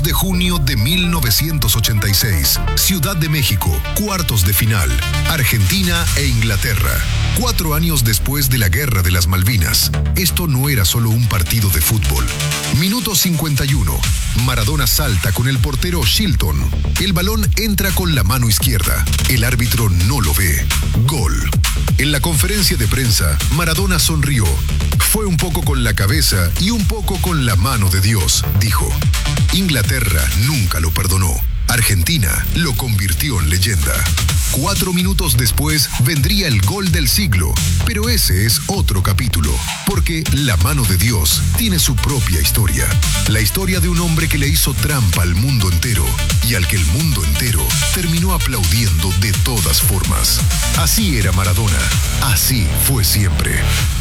de junio de 1986, Ciudad de México, cuartos de final, Argentina e Inglaterra. 4 años después de la Guerra de las Malvinas, esto no era solo un partido de fútbol. Minuto 51. Maradona salta con el portero Shilton. El balón entra con la mano izquierda. El árbitro no lo ve. Gol. En la conferencia de prensa, Maradona sonrió. Fue un poco con la cabeza y un poco con la mano de Dios, dijo. Inglaterra nunca lo perdonó. Argentina lo convirtió en leyenda. 4 minutos después vendría el gol del siglo, pero ese es otro capítulo, porque la mano de Dios tiene su propia historia. La historia de un hombre que le hizo trampa al mundo entero y al que el mundo entero terminó aplaudiendo de todas formas. Así era Maradona, así fue siempre.